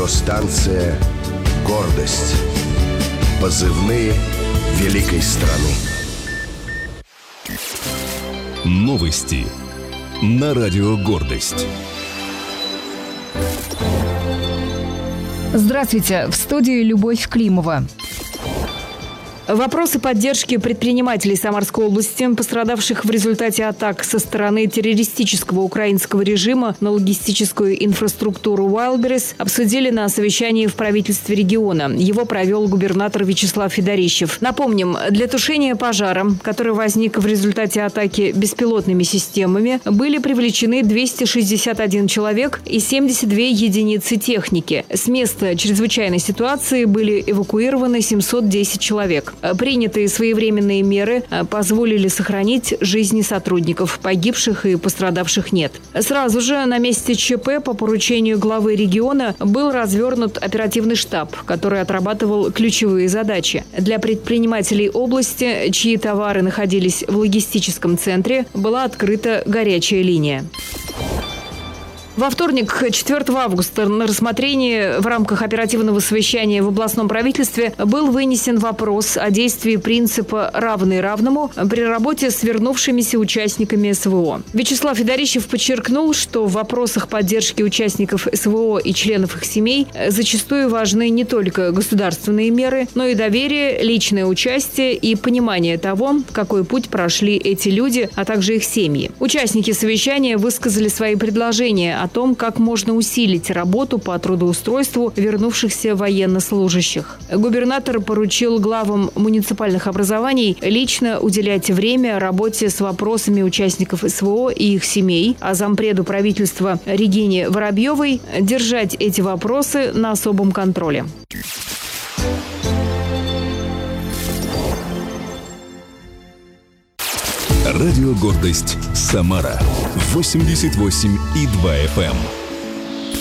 Радиостанция «Гордость». Позывные великой страны. Новости на радио «Гордость». Здравствуйте, в студии Любовь Климова. Вопросы поддержки предпринимателей Самарской области, пострадавших в результате атак со стороны террористического украинского режима на логистическую инфраструктуру Wildberries, обсудили на совещании в правительстве региона. Его провел губернатор Вячеслав Федорищев. Напомним, для тушения пожара, который возник в результате атаки беспилотными системами, были привлечены 261 человек и 72 единицы техники. С места чрезвычайной ситуации были эвакуированы 710 человек. Принятые своевременные меры позволили сохранить жизни сотрудников. Погибших и пострадавших нет. Сразу же на месте ЧП по поручению главы региона был развернут оперативный штаб, который отрабатывал ключевые задачи. Для предпринимателей области, чьи товары находились в логистическом центре, была открыта горячая линия. Во вторник, 4 августа, на рассмотрение в рамках оперативного совещания в областном правительстве был вынесен вопрос о действии принципа «равный равному» при работе с вернувшимися участниками СВО. Вячеслав Федорищев подчеркнул, что в вопросах поддержки участников СВО и членов их семей зачастую важны не только государственные меры, но и доверие, личное участие и понимание того, какой путь прошли эти люди, а также их семьи. Участники совещания высказали свои предложения о том, как можно усилить работу по трудоустройству вернувшихся военнослужащих. Губернатор поручил главам муниципальных образований лично уделять время работе с вопросами участников СВО и их семей, а зампреду правительства Регине Воробьевой держать эти вопросы на особом контроле. Радио «Гордость» Самара 88,2 FM.